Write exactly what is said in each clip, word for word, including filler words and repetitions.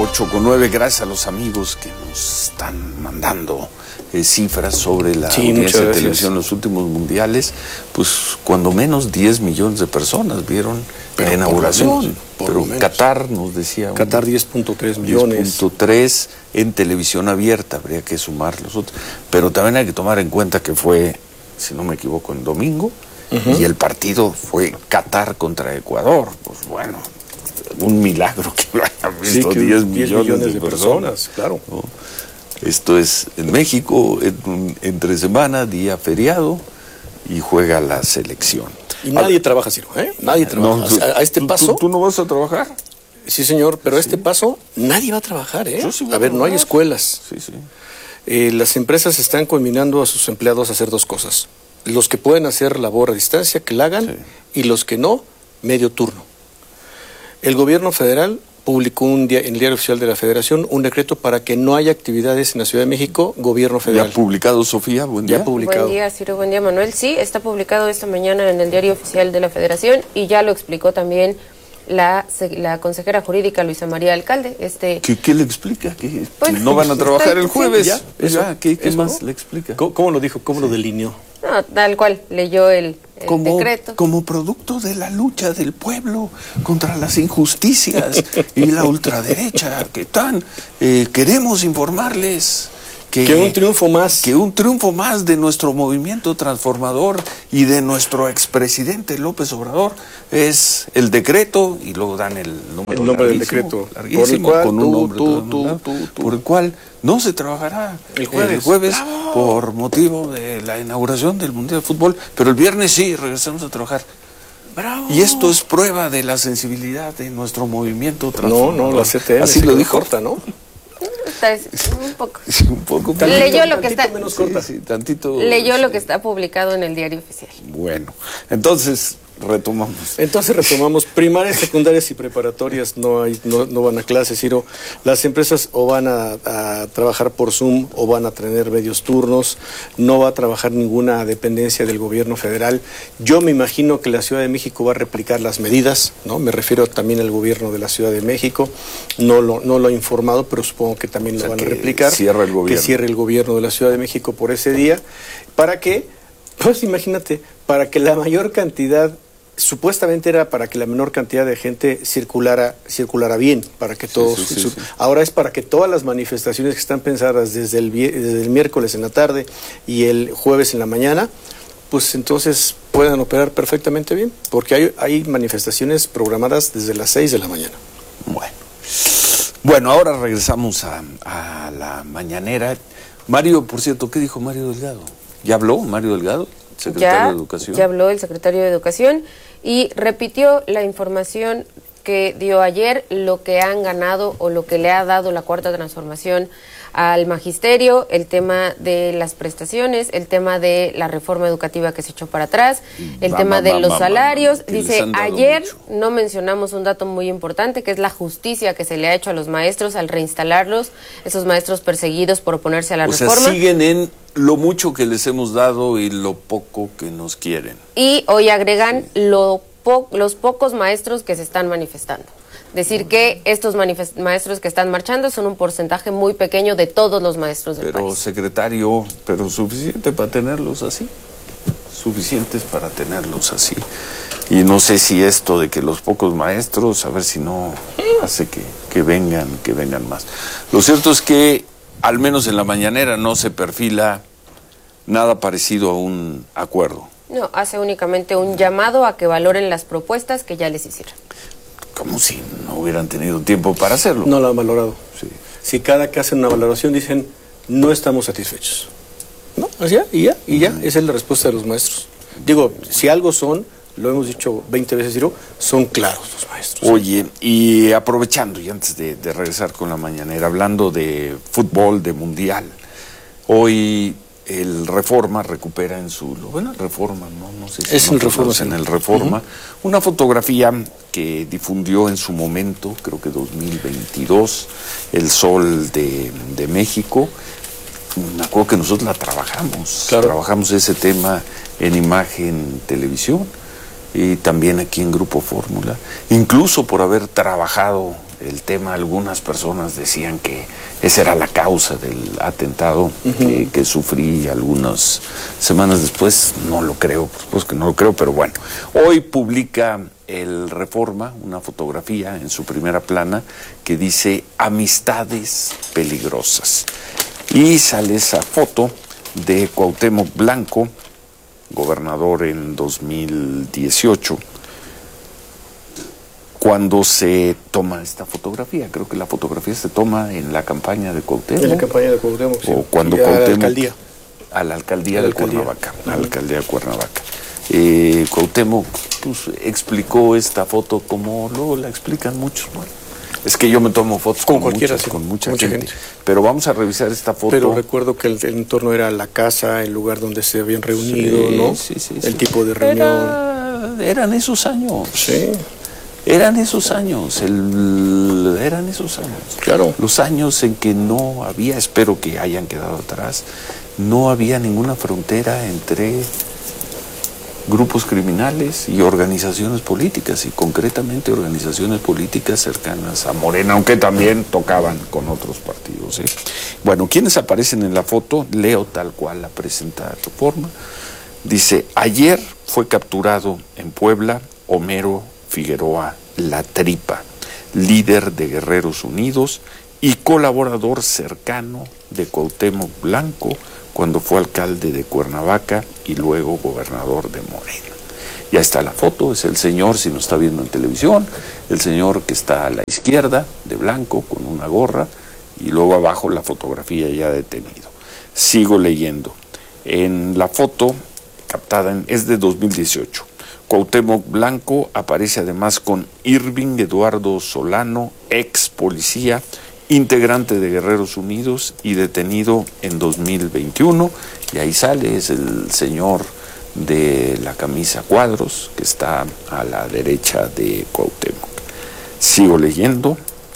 ocho con nueve, gracias a los amigos que nos están mandando eh, cifras sobre la sí, audiencia de televisión en los últimos mundiales. Pues cuando menos diez millones de personas vieron pero la inauguración. Por menos, por pero menos. Qatar nos decía... Qatar diez punto tres millones. diez punto tres en televisión abierta, habría que sumar los otros. Pero también hay que tomar en cuenta que fue, si no me equivoco, en domingo, uh-huh. y el partido fue Qatar contra Ecuador. Pues bueno... un milagro que lo hayan visto sí, diez millones de, de personas, personas claro. ¿no? Esto es en México, en, entre semana, día feriado, y juega la selección. Y nadie a, trabaja, Ciro, ¿eh? Nadie trabaja. No, tú, a, a este ¿tú, paso... ¿tú, ¿Tú no vas a trabajar? Sí, señor, pero sí. a este paso nadie va a trabajar, ¿eh? Yo sí voy a, a ver, trabajar. no hay escuelas. Sí, sí. Eh, las empresas están combinando a sus empleados a hacer dos cosas. Los que pueden hacer labor a distancia, que la hagan, sí. y los que no, medio turno. El gobierno federal publicó un día, en el Diario Oficial de la Federación un decreto para que no haya actividades en la Ciudad de México, gobierno federal. ¿Ya publicado, Sofía? Buen día. Ya publicado. Buen día, Ciro, buen día, Manuel. Sí, está publicado esta mañana en el Diario Oficial de la Federación y ya lo explicó también la, la consejera jurídica Luisa María Alcalde. Este... ¿Qué, qué le explica? ¿Qué, pues, ¿No van a trabajar estoy, el jueves? Sí, ya, eso, ya, ¿Qué, qué eso, más ¿no? le explica? ¿Cómo, cómo lo dijo? ¿Cómo sí. lo delineó? No, tal cual, leyó el, el como, decreto. Como producto de la lucha del pueblo contra las injusticias y la ultraderecha, que tan eh, queremos informarles que, que un triunfo más. Que un triunfo más de nuestro movimiento transformador y de nuestro expresidente López Obrador es el decreto, y luego dan el número, el nombre del decreto, por el cual, con un tú, nombre tú, tú, tú, tú, por el cual no se trabajará el jueves, el jueves por motivo de la inauguración del Mundial de Fútbol, pero el viernes sí, regresamos a trabajar. Bravo. Y esto es prueba de la sensibilidad de nuestro movimiento transformador. No, no, la C T M así lo dijo. Corta, ¿no? Un poco. Sí, un poco. Tantito, leyó lo que está menos corta. Sí, sí, tantito, leyó sí. lo que está publicado en el Diario Oficial. Bueno, entonces retomamos. Entonces retomamos. Primarias, secundarias y preparatorias no hay, no, no van a clases, Ciro. Las empresas o van a, a trabajar por Zoom o van a tener medios turnos. No va a trabajar ninguna dependencia del gobierno federal. Yo me imagino que la Ciudad de México va a replicar las medidas, ¿no? Me refiero también al gobierno de la Ciudad de México. No lo, no lo ha informado, pero supongo que también o sea, lo van a replicar. Cierra el gobierno. Que cierre el gobierno de la Ciudad de México por ese día. ¿Para qué? Pues imagínate, para que la mayor cantidad, supuestamente era para que la menor cantidad de gente circulara, circulara bien, para que todos, sí, sí, sí, sí. ahora es para que todas las manifestaciones que están pensadas desde el, desde el miércoles en la tarde y el jueves en la mañana, pues entonces puedan operar perfectamente bien, porque hay, hay manifestaciones programadas desde las seis de la mañana. Bueno, bueno, ahora regresamos a, a la mañanera. Mario, por cierto, ¿qué dijo Mario Delgado? ¿Ya habló Mario Delgado, secretario ya, de Educación? Ya habló el secretario de Educación y repitió la información que dio ayer, lo que han ganado o lo que le ha dado la Cuarta Transformación al magisterio, el tema de las prestaciones, el tema de la reforma educativa que se echó para atrás, el va, tema va, de va, los va, salarios. va, va, Dice, ayer mucho. no mencionamos un dato muy importante, que es la justicia que se le ha hecho a los maestros al reinstalarlos, esos maestros perseguidos por oponerse a la o reforma. sea, siguen en lo mucho que les hemos dado y lo poco que nos quieren. Y hoy agregan sí. lo po los pocos maestros que se están manifestando. Decir que estos maestros que están marchando son un porcentaje muy pequeño de todos los maestros del pero, país. Secretario, pero suficiente para tenerlos así. Suficientes para tenerlos así. Y no sé si esto de que los pocos maestros, a ver si no hace que, que vengan, que vengan más. Lo cierto es que, al menos en la mañanera, no se perfila nada parecido a un acuerdo. No, hace únicamente un llamado a que valoren las propuestas que ya les hicieron. Como si no hubieran tenido tiempo para hacerlo. No lo han valorado. Sí. Si cada que hacen una valoración dicen, no estamos satisfechos. No, así ya, y ya, y ya, esa es la respuesta de los maestros. Digo, si algo son, lo hemos dicho veinte veces, Ciro, son claros los maestros. Oye, y aprovechando, y antes de, de regresar con la mañanera, hablando de fútbol, de mundial, hoy el Reforma recupera en su... Bueno, Reforma, no, no sé si... Es no el Reforma, en sí. el Reforma, uh-huh. Una fotografía que difundió en su momento, creo que dos mil veintidós, El Sol de, de México. Me acuerdo que nosotros la trabajamos, claro. Trabajamos ese tema en Imagen Televisión y también aquí en Grupo Fórmula, incluso por haber trabajado el tema, algunas personas decían que esa era la causa del atentado uh-huh. que, que sufrí algunas semanas después. No lo creo, por supuesto que no lo creo, pero bueno. Hoy publica el Reforma una fotografía en su primera plana que dice amistades peligrosas. Y sale esa foto de Cuauhtémoc Blanco, gobernador en dos mil dieciocho, cuando se toma esta fotografía. Creo que la fotografía se toma en la campaña de Cuauhtémoc. En la campaña de Cuauhtémoc, sí. O cuando y a Cuauhtémoc... la alcaldía. A la alcaldía a la de alcaldía. Cuernavaca. A la alcaldía de Cuernavaca. Eh, Cuauhtémoc pues, explicó esta foto como luego la explican muchos, ¿no? Es que yo me tomo fotos con, con, cualquiera, muchas, sí, con mucha, mucha gente. gente. Pero vamos a revisar esta foto. Pero recuerdo que el, el entorno era la casa, el lugar donde se habían reunido, sí, ¿no? Sí, sí, el sí. tipo de reunión. Era, eran esos años. Sí. Eran esos años, el, eran esos años. Claro. Los años en que no había, espero que hayan quedado atrás, no había ninguna frontera entre grupos criminales y organizaciones políticas, y concretamente organizaciones políticas cercanas a Morena, aunque también tocaban con otros partidos, ¿eh? Bueno, ¿quiénes aparecen en la foto? Leo tal cual la presenta Reforma. Dice, ayer fue capturado en Puebla Homero Figueroa La Tripa, líder de Guerreros Unidos y colaborador cercano de Cuauhtémoc Blanco cuando fue alcalde de Cuernavaca y luego gobernador de Morena. Ya está la foto, es el señor, si nos está viendo en televisión, el señor que está a la izquierda, de blanco, con una gorra, y luego abajo la fotografía ya detenido. Sigo leyendo. En la foto captada en, es de dos mil dieciocho. Cuauhtémoc Blanco aparece además con Irving Eduardo Solano, ex policía, integrante de Guerreros Unidos y detenido en dos mil veintiuno, y ahí sale, es el señor de la camisa cuadros que está a la derecha de Cuauhtémoc. Sigo leyendo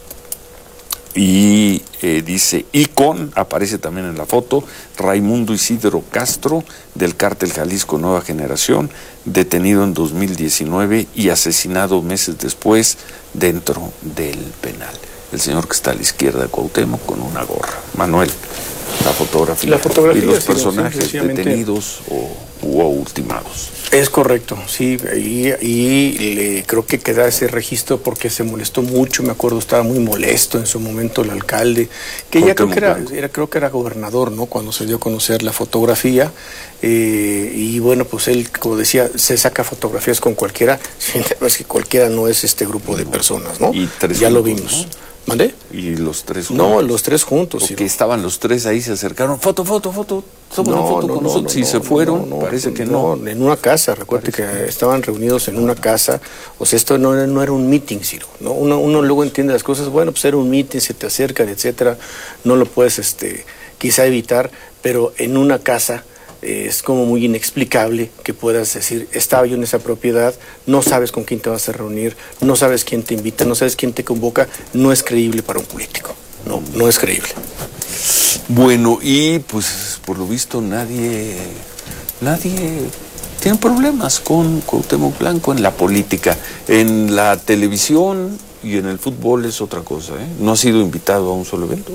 y eh, dice, y con, aparece también en la foto, Raimundo Isidro Castro, del Cártel Jalisco Nueva Generación, detenido en dos mil diecinueve y asesinado meses después dentro del penal. El señor que está a la izquierda de Cuauhtémoc con una gorra. Manuel, la fotografía, la fotografía y los sí, personajes sí, detenidos o u ultimados. Es correcto, sí, y, y le, creo que queda ese registro porque se molestó mucho, me acuerdo, estaba muy molesto en su momento el alcalde, que ya creo que era, era, creo que era gobernador, ¿no? Cuando se dio a conocer la fotografía, eh, y bueno, pues él, como decía, se saca fotografías con cualquiera, es que cualquiera no es este grupo de personas, ¿no? Y tres ya juntos, lo vimos. ¿no? ¿Mandé? Y los tres juntos. No, los tres juntos. Porque sí, estaban los tres ahí, se acercaron, foto, foto, foto, toma no, una foto no, con no, nosotros, no, y se fueron, no, no, parece que no. no. En una casa, recuerde que, que estaban reunidos en una casa, o sea, esto no, no era un meeting, Ciro, ¿no? Uno, uno luego entiende las cosas, bueno, pues era un meeting, se te acercan, etcétera, no lo puedes, este, quizá evitar, pero en una casa es como muy inexplicable que puedas decir, estaba yo en esa propiedad, no sabes con quién te vas a reunir, no sabes quién te invita, no sabes quién te convoca, no es creíble para un político, no, no es creíble. Bueno, y pues por lo visto nadie, nadie tiene problemas con Cuauhtémoc Blanco en la política. En la televisión y en el fútbol es otra cosa, ¿eh? ¿No ha sido invitado a un solo evento?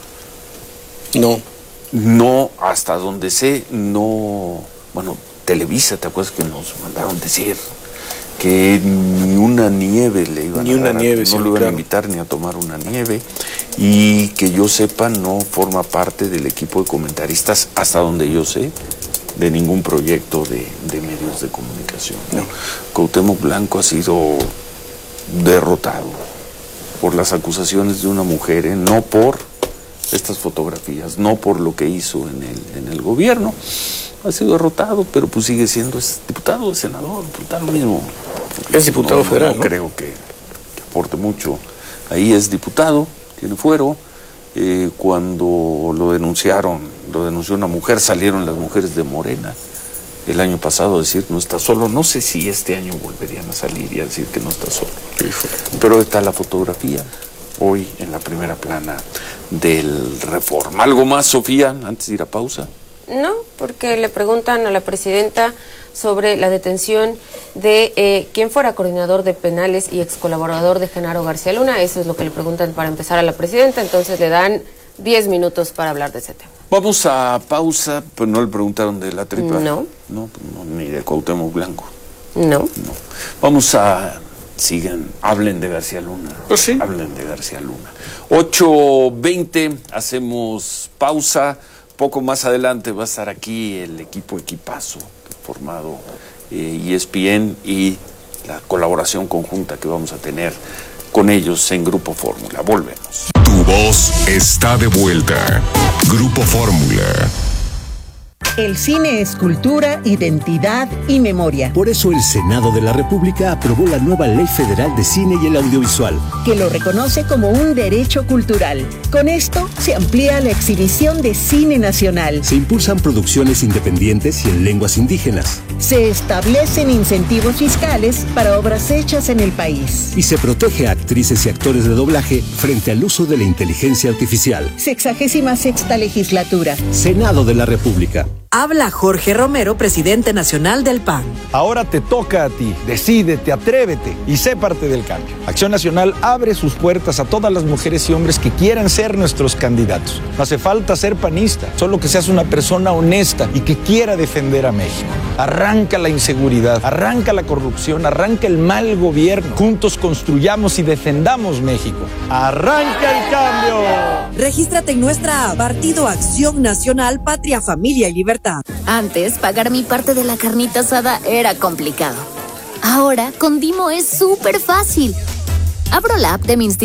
No. No, hasta donde sé, no. Bueno, Televisa, ¿te acuerdas que nos mandaron decir que ni una nieve le iban ni a una dar? Nieve, no sí, lo iban claro. a invitar ni a tomar una nieve, y que yo sepa no forma parte del equipo de comentaristas, hasta donde yo sé, de ningún proyecto de, de medios de comunicación. No. Cuauhtémoc Blanco ha sido derrotado por las acusaciones de una mujer, ¿eh? No por estas fotografías, no por lo que hizo en el, en el gobierno. Ha sido derrotado, pero pues sigue siendo es diputado, es senador, diputado mismo. Es diputado no, federal, no, ¿no? creo que, que aporte mucho. Ahí es diputado, tiene fuero. Eh, cuando lo denunciaron, lo denunció una mujer, salieron las mujeres de Morena el año pasado a decir no está solo. No sé si este año volverían a salir y a decir que no está solo. Pero está la fotografía hoy en la primera plana del Reforma. ¿Algo más, Sofía, antes de ir a pausa? No, porque le preguntan a la presidenta sobre la detención de eh, quien fuera coordinador de penales y ex colaborador de Genaro García Luna. Eso es lo que le preguntan para empezar a la presidenta, entonces le dan diez minutos para hablar de ese tema. Vamos a pausa, pero no le preguntaron de la tripa. No. No, no, ni de Cuauhtémoc Blanco. No. No. Vamos a... Sigan, hablen de García Luna. Pues sí. Hablen de García Luna. ocho veinte, hacemos pausa. Poco más adelante va a estar aquí el equipo equipazo formado eh, E S P N y la colaboración conjunta que vamos a tener con ellos en Grupo Fórmula. Volvemos. Tu voz está de vuelta. Grupo Fórmula. El cine es cultura, identidad y memoria. Por eso el Senado de la República aprobó la nueva Ley Federal de Cine y el Audiovisual, que lo reconoce como un derecho cultural. Con esto se amplía la exhibición de cine nacional. Se impulsan producciones independientes y en lenguas indígenas. Se establecen incentivos fiscales para obras hechas en el país. Y se protege a actrices y actores de doblaje frente al uso de la inteligencia artificial. Sexagésima sexta legislatura. Senado de la República. Habla Jorge Romero, presidente nacional del P A N. Ahora te toca a ti. Decídete, atrévete y sé parte del cambio. Acción Nacional abre sus puertas a todas las mujeres y hombres que quieran ser nuestros candidatos. No hace falta ser panista, solo que seas una persona honesta y que quiera defender a México. Arranca la inseguridad, arranca la corrupción, arranca el mal gobierno. Juntos construyamos y defendamos México. ¡Arranca el cambio! Regístrate en nuestra app Partido Acción Nacional, Patria, Familia y Libertad. Antes, pagar mi parte de la carnita asada era complicado. Ahora, con Dimo es súper fácil. Abro la app de mi instituto